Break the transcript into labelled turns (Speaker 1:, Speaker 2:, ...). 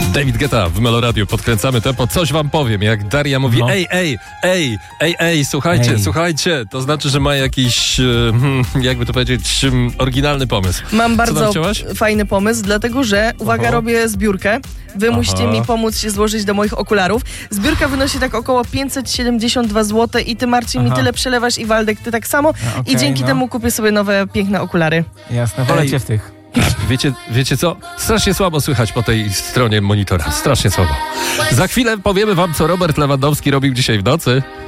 Speaker 1: David Guetta w Meloradiu. Podkręcamy tempo. Coś wam powiem. Jak Daria mówi ej, słuchajcie. To znaczy, że ma jakiś, jakby to powiedzieć, oryginalny pomysł.
Speaker 2: Mam bardzo fajny pomysł, dlatego że, uwaga, robię zbiórkę. Wy musicie mi pomóc się złożyć do moich okularów. Zbiórka wynosi tak około 572 zł i ty, Marcin, mi tyle przelewasz i Waldek, ty tak samo. I dzięki temu kupię sobie nowe, piękne okulary.
Speaker 3: Jasne, wolę cię w tych.
Speaker 1: Wiecie co? Strasznie słabo słychać po tej stronie monitora. Strasznie słabo. Za chwilę powiemy wam, co Robert Lewandowski robił dzisiaj w nocy.